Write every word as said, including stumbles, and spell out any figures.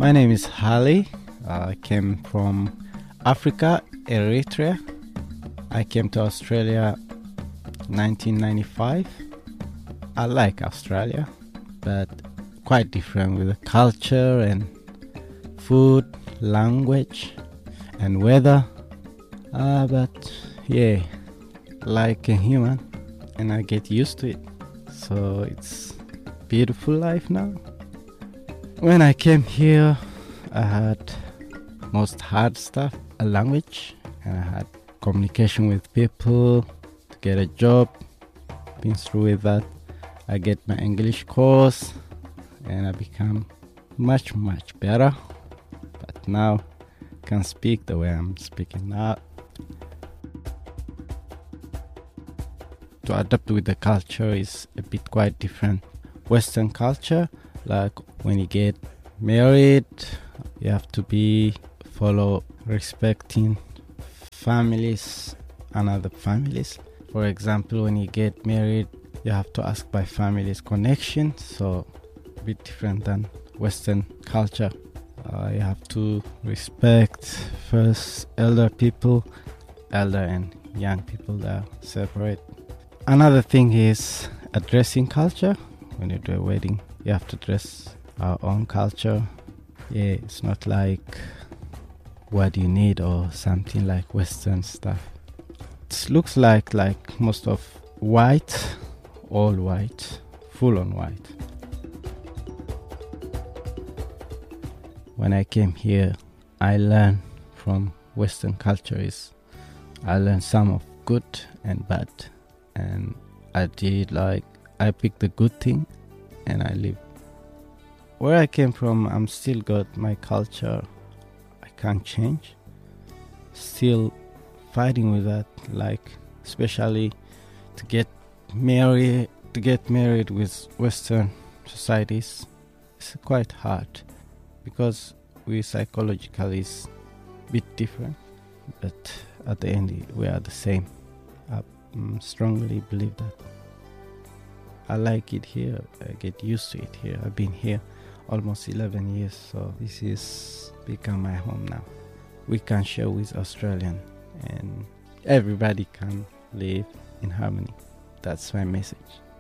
My name is Hali. I came from Africa, Eritrea. I came to Australia nineteen ninety-five. I like Australia, but quite different with the culture and food, language, and weather. Uh, but yeah, like a human, and I get used to it. So it's beautiful life now. When I came here, I had most hard stuff, a language, and I had communication with people to get a job. Been through with that. I get my English course, and I become much, much better. But now, I can speak the way I'm speaking now. To adapt with the culture is a bit quite different. Western culture, like when you get married, you have to be follow respecting families and other families. For example, when you get married, you have to ask by families connection, so a bit different than Western culture. Uh, you have to respect first elder people, elder and young people that are separate. Another thing is a dressing culture. When you do a wedding, you have to dress our own culture. Yeah, it's not like what you need or something like Western stuff. It looks like like most of white, all white, full on white. When I came here, I learned from Western culture is I learned some of good and bad, and I did like I picked the good thing and I live. Where I came from, I'm still got my culture. I can't change. Still fighting with that, like especially to get married. To get married with Western societies, it's quite hard because we psychologically is a bit different, but at the end we are the same. I mm, strongly believe that. I like it here. I get used to it here. I've been here almost eleven years, so this is become my home now. We can share with Australian, and everybody can live in harmony. That's my message.